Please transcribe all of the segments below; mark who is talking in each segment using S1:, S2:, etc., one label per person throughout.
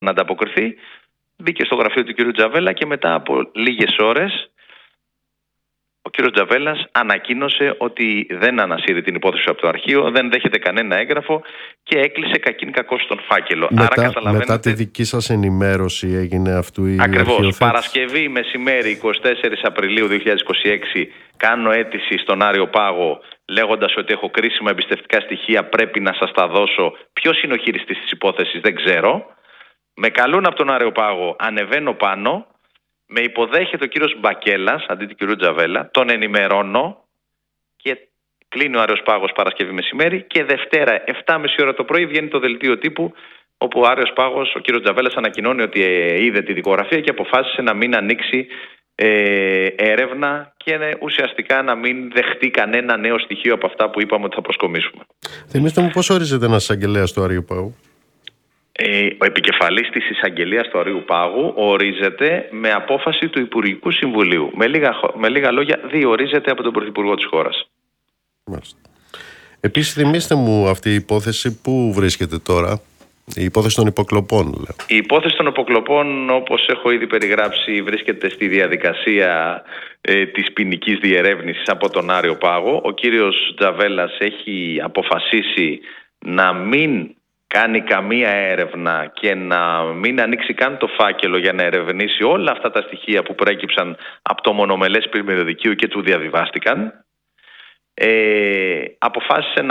S1: να ανταποκριθεί. Μπήκε στο γραφείο του κ. Τζαβέλα και μετά από λίγες ώρες ο κ. Τζαβέλας ανακοίνωσε ότι δεν ανασύρει την υπόθεση από το αρχείο, δεν δέχεται κανένα έγγραφο και έκλεισε κακήν κακώς τον φάκελο.
S2: Μετά τη δική σας ενημέρωση έγινε αυτού η
S1: Ακριβώς.
S2: αρχιοθέτηση.
S1: Παρασκευή μεσημέρι 24 Απριλίου 2026 κάνω αίτηση στον Άριο Πάγο λέγοντας ότι έχω κρίσιμα εμπιστευτικά στοιχεία, πρέπει να σας τα δώσω. Ποιος είναι ο χειριστής της υπόθεσης δεν ξέρω. Με καλούν από τον Άριο Πάγο, ανεβαίνω πάνω. Με υποδέχεται ο κύριος Μπακέλας αντί του κύριου Τζαβέλα, τον ενημερώνω και κλείνει ο Άριος Πάγος Παρασκευή μεσημέρι και Δευτέρα 7.30 ώρα το πρωί βγαίνει το δελτίο τύπου όπου ο Άριος Πάγος, ο κύριος Τζαβέλας ανακοινώνει ότι είδε τη δικογραφία και αποφάσισε να μην ανοίξει έρευνα και ουσιαστικά να μην δεχτεί κανένα νέο στοιχείο από αυτά που είπαμε ότι θα προσκομίσουμε.
S2: Θυμήστε μου πώς ορίζεται ένας εισαγγελέας του Αρείου Πάγου?
S1: Ο επικεφαλής της εισαγγελίας του Αρείου Πάγου ορίζεται με απόφαση του Υπουργικού Συμβουλίου. Με λίγα λόγια, διορίζεται από τον Πρωθυπουργό της χώρας.
S2: Μάλιστα. Επίσης, θυμίστε μου αυτή η υπόθεση που βρίσκεται τώρα, η υπόθεση των υποκλοπών. Λέω.
S1: Η υπόθεση των υποκλοπών, όπως έχω ήδη περιγράψει, βρίσκεται στη διαδικασία της ποινικής διερεύνησης από τον Άριο Πάγο. Ο κύριος Τζαβέλας έχει αποφασίσει να μην κάνει καμία έρευνα και να μην ανοίξει καν το φάκελο για να ερευνήσει όλα αυτά τα στοιχεία που προέκυψαν από το μονομελές πλημμυροδικείο και του διαβιβάστηκαν. Αποφάσισε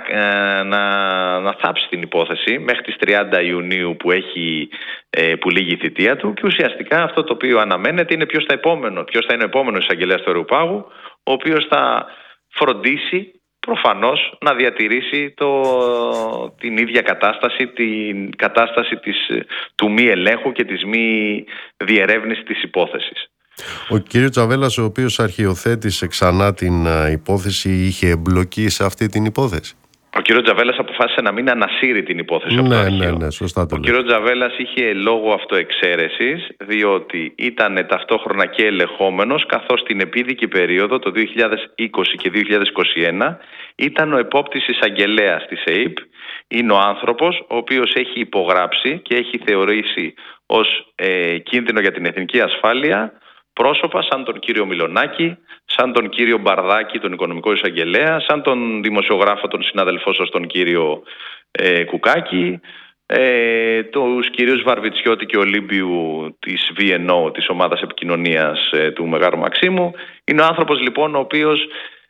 S1: να θάψει την υπόθεση μέχρι τις 30 Ιουνίου που λύγει η θητεία του και ουσιαστικά αυτό το οποίο αναμένεται είναι ποιος θα είναι ο επόμενος εισαγγελέας του Αρείου Πάγου, ο οποίος θα φροντίσει προφανώς να διατηρήσει την ίδια κατάσταση, την κατάσταση του μη ελέγχου και της μη διερεύνησης της υπόθεσης.
S2: Ο κύριος Τζαβέλας, ο οποίος αρχιοθέτησε ξανά την υπόθεση, είχε εμπλοκή σε αυτή την υπόθεση?
S1: Ο κύριος Τζαβέλας αποφάσισε να μην ανασύρει την υπόθεση από το αρχείο.
S2: Ναι, σωστά το
S1: Ο κύριος Τζαβέλας είχε λόγο αυτοεξαίρεσης, διότι ήταν ταυτόχρονα και ελεγχόμενος, καθώς την επίδικη περίοδο το 2020 και 2021 ήταν ο επόπτης εισαγγελέας της ΕΕΠ. Είναι ο άνθρωπος ο οποίος έχει υπογράψει και έχει θεωρήσει ως κίνδυνο για την εθνική ασφάλεια πρόσωπα σαν τον κύριο Μιλονάκη, σαν τον κύριο Μπαρδάκη, τον οικονομικό εισαγγελέα, σαν τον δημοσιογράφο, τον συναδελφό σας, τον κύριο Κουκάκη, τους κυρίους Βαρβιτσιώτη και Ολύμπιου της VNO, της ομάδας επικοινωνίας του Μεγάρου Μαξίμου. Είναι ο άνθρωπος λοιπόν ο οποίος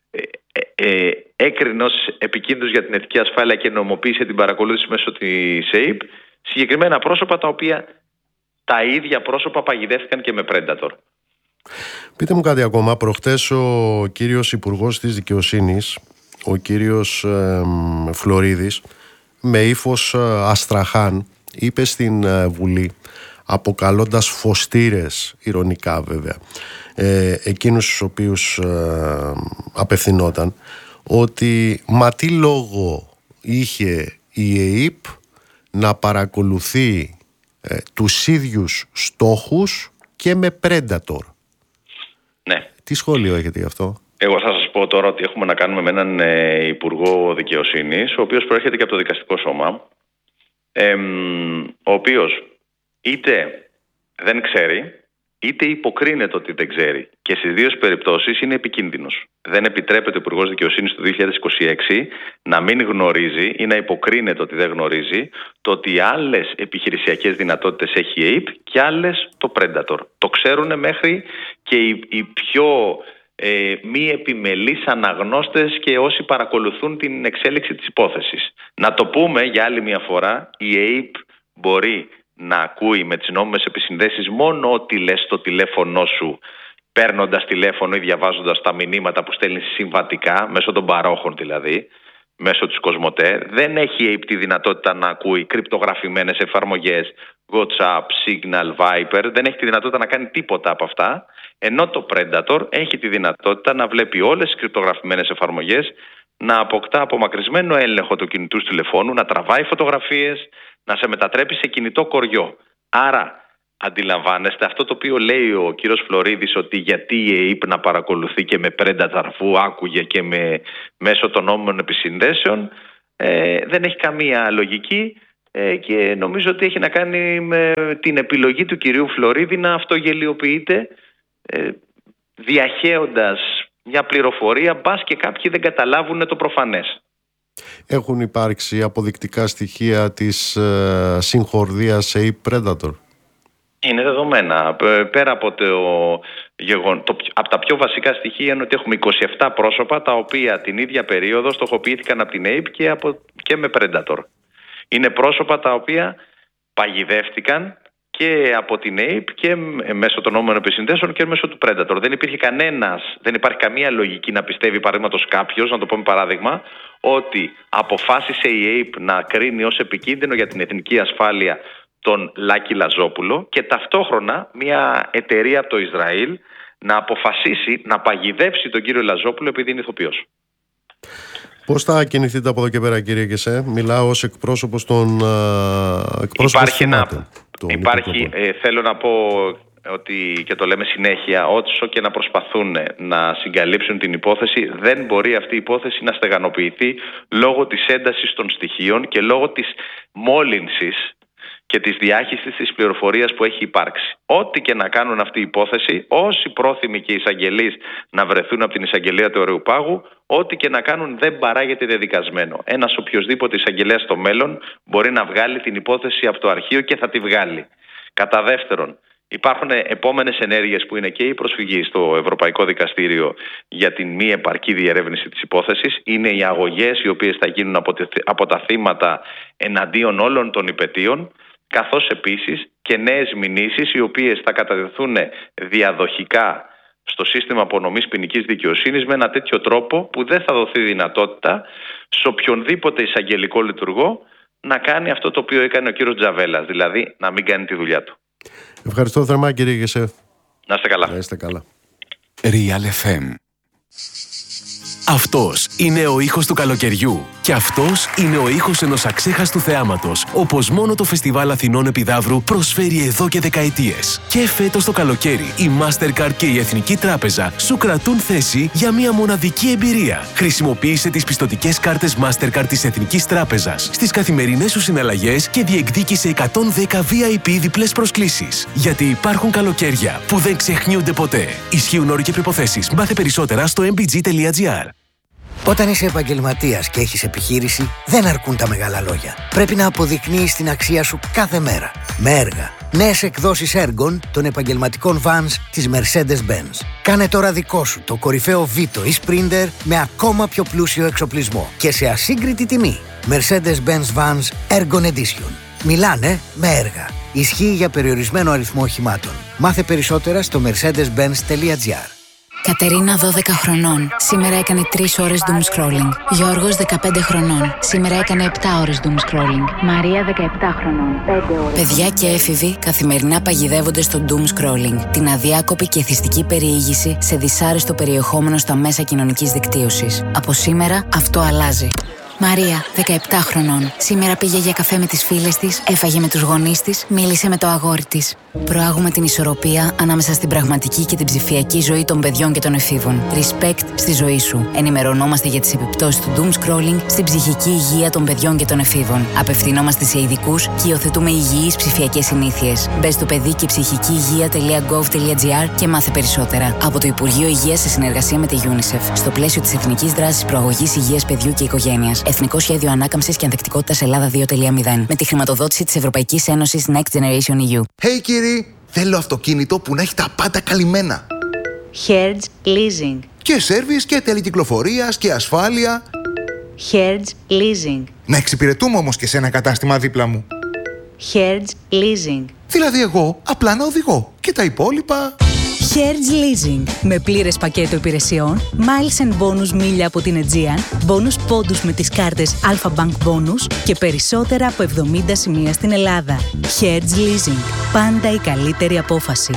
S1: έκρινε ως επικίνδυνος για την εθνική ασφάλεια και νομοποίησε την παρακολούθηση μέσω της ΕΕΠ συγκεκριμένα πρόσωπα τα οποία τα ίδια πρόσωπα παγιδεύτηκαν και με Predator.
S2: Πείτε μου κάτι ακόμα. Προχτές ο κύριος Υπουργός της Δικαιοσύνης, ο κύριος Φλωρίδης, με ύφος αστραχάν, είπε στην Βουλή, αποκαλώντας φωστήρες, ηρωνικά βέβαια, εκείνους στους οποίους απευθυνόταν, ότι μα τι λόγο είχε η ΕΕΠ να παρακολουθεί τους ίδιους στόχους και με Predator.
S1: Ναι.
S2: Τι σχόλιο έχετε γι' αυτό?
S1: Εγώ θα σας πω τώρα ότι έχουμε να κάνουμε με έναν Υπουργό Δικαιοσύνης, ο οποίος προέρχεται και από το δικαστικό σώμα, ο οποίος είτε δεν ξέρει, είτε υποκρίνεται ότι δεν ξέρει. Και στις δύο περιπτώσεις είναι επικίνδυνος. Δεν επιτρέπεται ο Υπουργός Δικαιοσύνης του 2026 να μην γνωρίζει ή να υποκρίνεται ότι δεν γνωρίζει το ότι άλλες επιχειρησιακές δυνατότητες έχει η ΑΕΠ και άλλες το Predator. Το ξέρουν μέχρι και οι πιο μη επιμελείς αναγνώστες και όσοι παρακολουθούν την εξέλιξη της υπόθεσης. Να το πούμε για άλλη μια φορά, η ΑΕΠ μπορεί να ακούει με τις νόμιμες επισυνδέσεις μόνο ό,τι λες στο τηλέφωνο σου, παίρνοντας τηλέφωνο ή διαβάζοντας τα μηνύματα που στέλνεις συμβατικά, μέσω των παρόχων δηλαδή, μέσω της Κοσμοτέ. Δεν έχει η ΑΕΠ τη δυνατότητα να ακούει κρυπτογραφημένες εφαρμογές, WhatsApp, Signal, Viber. Δεν έχει τη δυνατότητα να κάνει τίποτα από αυτά, ενώ το Predator έχει τη δυνατότητα να βλέπει όλες τις κρυπτογραφημένες εφαρμογές, να αποκτά απομακρυσμένο έλεγχο του κινητού τηλεφώνου, να τραβάει φωτογραφίες, να σε μετατρέπει σε κινητό κοριό. Άρα, αντιλαμβάνεστε αυτό το οποίο λέει ο κύριος Φλωρίδης, ότι γιατί η ΑΕΠ να παρακολουθεί και με Predator αφού άκουγε και μέσω των νόμιμων επισυνδέσεων, δεν έχει καμία λογική. και νομίζω ότι έχει να κάνει με την επιλογή του κυρίου Φλωρίδη να αυτογελιοποιείται, διαχέοντας μια πληροφορία, μπας και κάποιοι δεν καταλάβουν το προφανές.
S2: Έχουν υπάρξει αποδεικτικά στοιχεία της συγχορδίας σε Ape Predator?
S1: Είναι δεδομένα. Πέρα από από τα πιο βασικά στοιχεία είναι ότι έχουμε 27 πρόσωπα τα οποία την ίδια περίοδο στοχοποιήθηκαν από την Ape και με Predator. Είναι πρόσωπα τα οποία παγιδεύτηκαν και από την Ape και μέσω των νόμων επισυνδέσεων και μέσω του Predator. Δεν υπάρχει καμία λογική να πιστεύει, παραδείγματος, κάποιος, να το πούμε παράδειγμα, ότι αποφάσισε η Ape να κρίνει ως επικίνδυνο για την εθνική ασφάλεια τον Λάκη Λαζόπουλο και ταυτόχρονα μια εταιρεία από το Ισραήλ να αποφασίσει να παγιδεύσει τον κύριο Λαζόπουλο επειδή είναι ηθοποιός.
S2: Πώς θα κινηθείτε από εδώ και πέρα, κύριε Γκεσέ? Μιλάω ως εκπρόσωπος των
S1: θέλω να πω ότι, και το λέμε συνέχεια, όσο και να προσπαθούν να συγκαλύψουν την υπόθεση, δεν μπορεί αυτή η υπόθεση να στεγανοποιηθεί λόγω της έντασης των στοιχείων και λόγω της μόλυνσης και της διάχυσης της πληροφορίας που έχει υπάρξει. Ό,τι και να κάνουν αυτή η υπόθεση, όσοι πρόθυμοι και εισαγγελείς να βρεθούν από την εισαγγελία του Αερουπάγου, ό,τι και να κάνουν δεν παράγεται δεδικασμένο. Ένας οποιοσδήποτε εισαγγελέας στο μέλλον μπορεί να βγάλει την υπόθεση από το αρχείο και θα τη βγάλει. Κατά δεύτερον, υπάρχουν επόμενες ενέργειες που είναι και η προσφυγή στο Ευρωπαϊκό Δικαστήριο για την μη επαρκή διερεύνηση της υπόθεσης. Είναι οι αγωγές οι οποίες θα γίνουν από τα θύματα εναντίον όλων των υπαιτίων, καθώς επίσης και νέες μηνύσεις οι οποίες θα κατατεθούν διαδοχικά στο σύστημα απονομής ποινικής δικαιοσύνης με ένα τέτοιο τρόπο που δεν θα δοθεί δυνατότητα σε οποιονδήποτε εισαγγελικό λειτουργό να κάνει αυτό το οποίο έκανε ο κύριος Τζαβέλας, δηλαδή να μην κάνει τη δουλειά του.
S2: Ευχαριστώ θερμά, κύριε Γκεσέ.
S1: Να είστε καλά.
S2: Να είστε καλά.
S3: Real FM. Αυτός είναι ο ήχος του καλοκαιριού. Και αυτός είναι ο ήχος ενός αξέχαστου θεάματος, όπως μόνο το Φεστιβάλ Αθηνών Επιδαύρου προσφέρει εδώ και δεκαετίες. Και φέτος το καλοκαίρι, η Mastercard και η Εθνική Τράπεζα σου κρατούν θέση για μια μοναδική εμπειρία. Χρησιμοποίησε τις πιστωτικές κάρτες Mastercard της Εθνικής Τράπεζας στις καθημερινές σου συναλλαγές και διεκδίκησε 110 VIP διπλές προσκλήσεις. Γιατί υπάρχουν καλοκαίρια που δεν ξεχνιούνται ποτέ. Ισχύουν όροι και προϋποθέσεις. Μάθε περισσότερα στο mbg.gr.
S4: Όταν είσαι επαγγελματίας και έχεις επιχείρηση, δεν αρκούν τα μεγάλα λόγια. Πρέπει να αποδεικνύεις την αξία σου κάθε μέρα. Με έργα. Νέες εκδόσεις έργων των επαγγελματικών vans της Mercedes-Benz. Κάνε τώρα δικό σου το κορυφαίο Vito ή Sprinter με ακόμα πιο πλούσιο εξοπλισμό και σε ασύγκριτη τιμή. Mercedes-Benz Vans Ergon Edition. Μιλάνε με έργα. Ισχύει για περιορισμένο αριθμό οχημάτων. Μάθε περισσότερα στο mercedes-benz.gr.
S5: Κατερίνα 12 χρονών. Σήμερα έκανε 3 ώρες doom scrolling. Γιώργος 15 χρονών. Σήμερα έκανε 7 ώρες doom scrolling. Μαρία 17 χρονών. 5 ώρες. Παιδιά και έφηβοι καθημερινά παγιδεύονται στο doom scrolling. Την αδιάκοπη και εθιστική περιήγηση σε δυσάρεστο περιεχόμενο στα μέσα κοινωνικής δικτύωσης. Από σήμερα αυτό αλλάζει. Μαρία, 17 χρονών. Σήμερα πήγε για καφέ με τις φίλες της, έφαγε με τους γονείς της, μίλησε με το αγόρι της. Προάγουμε την ισορροπία ανάμεσα στην πραγματική και την ψηφιακή ζωή των παιδιών και των εφήβων. Respect στη ζωή σου. Ενημερωνόμαστε για τις επιπτώσεις του doom scrolling στην ψυχική υγεία των παιδιών και των εφήβων. Απευθυνόμαστε σε ειδικούς και υιοθετούμε υγιείς ψηφιακές συνήθειες. Μπες στο παιδί και ψυχική υγεία.gov.gr και μάθε περισσότερα. Από το Υπουργείο Υγείας σε συνεργασία με τη UNICEF. Στο πλαίσιο της Εθνικής Δράσης Προαγωγής Υγείας Παιδιού και Οικογένειας. Εθνικό Σχέδιο Ανάκαμψης και Ανθεκτικότητας Ελλάδα 2.0. Με τη χρηματοδότηση της Ευρωπαϊκής Ένωσης Next Generation EU.
S6: Hey κύριοι, θέλω αυτοκίνητο που να έχει τα πάντα καλυμμένα.
S7: Hertz Leasing.
S6: Και σέρβις και τελεκυκλοφορίας και ασφάλεια.
S7: Hertz Leasing.
S6: Να εξυπηρετούμε όμως και σε ένα κατάστημα δίπλα μου.
S7: Hertz Leasing.
S6: Δηλαδή εγώ απλά να οδηγώ και τα υπόλοιπα...
S7: Hertz Leasing. Με πλήρες πακέτο υπηρεσιών, miles and bonus μίλια από την Aegean, bonus πόντους με τις κάρτες Alpha Bank Bonus και περισσότερα από 70 σημεία στην Ελλάδα. Hertz Leasing. Πάντα η καλύτερη απόφαση.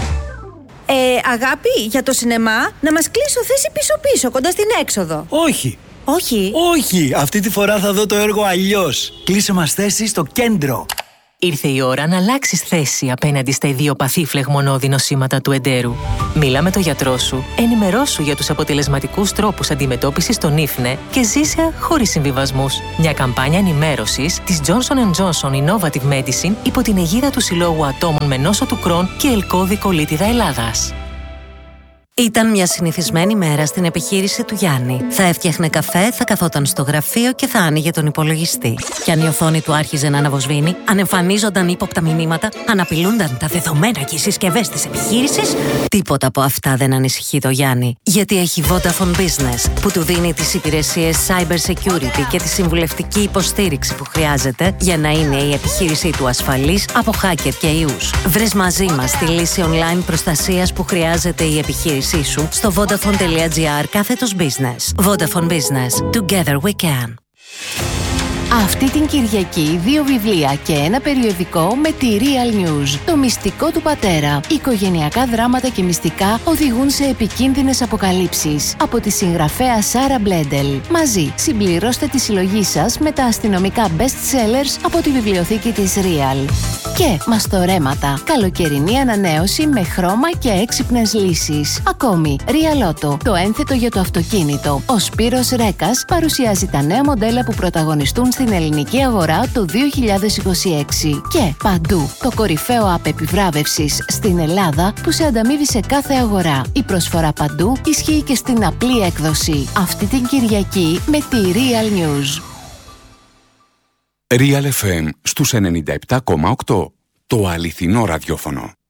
S8: Αγάπη, για το σινεμά, να μας κλείσω θέση πίσω-πίσω, κοντά στην έξοδο.
S9: Όχι.
S8: Όχι.
S9: Όχι, αυτή τη φορά θα δω το έργο αλλιώς. Κλείσε μας θέση στο κέντρο. Ήρθε η ώρα να αλλάξεις θέση απέναντι στα ιδιοπαθή φλεγμονώδη νοσήματα του εντέρου. Μίλα με τον γιατρό σου, ενημερώσου για τους αποτελεσματικούς τρόπους αντιμετώπισης των ίφνε και ζήσε χωρίς συμβιβασμούς. Μια καμπάνια ενημέρωσης της Johnson & Johnson Innovative Medicine υπό την αιγίδα του Συλλόγου Ατόμων με νόσο του Κρόν και Ελκώδη Κολίτιδα Ελλάδας.
S10: Ήταν μια συνηθισμένη μέρα στην επιχείρηση του Γιάννη. Θα έφτιαχνε καφέ, θα καθόταν στο γραφείο και θα άνοιγε τον υπολογιστή. Κι αν η οθόνη του άρχιζε να αναβοσβήνει, αν εμφανίζονταν ύποπτα μηνύματα, αν απειλούνταν τα δεδομένα και οι συσκευές της επιχείρησης, τίποτα από αυτά δεν ανησυχεί το Γιάννη. Γιατί έχει Vodafone Business, που του δίνει τις υπηρεσίες cyber security και τη συμβουλευτική υποστήριξη που χρειάζεται για να είναι η επιχείρησή του ασφαλής από hacker και ιούς. Βρες μαζί μας τη λύση online προστασίας που χρειάζεται η επιχείρησή σου στο vodafone.gr/business. Vodafone Business. Together we can.
S11: Αυτή την Κυριακή 2 βιβλία και ένα περιοδικό με τη Real News. Το μυστικό του πατέρα. Οικογενειακά δράματα και μυστικά οδηγούν σε επικίνδυνες αποκαλύψεις. Από τη συγγραφέα Σάρα Μπλέντελ. Μαζί συμπληρώστε τη συλλογή σας με τα αστυνομικά best sellers από τη βιβλιοθήκη της Real. Και μαστορέματα. Καλοκαιρινή ανανέωση με χρώμα και έξυπνες λύσεις. Ακόμη, Real Auto, το ένθετο για το αυτοκίνητο. Ο Σπύρος Ρέκας παρουσιάζει τα νέα μοντέλα που πρωταγωνιστούν στην ελληνική αγορά το 2026. Και παντού, το κορυφαίο app επιβράβευσης στην Ελλάδα που σε ανταμείβει σε κάθε αγορά. Η προσφορά παντού ισχύει και στην απλή έκδοση. Αυτή την Κυριακή με τη Real News.
S12: Real FM στους 97,8. Το αληθινό ραδιόφωνο.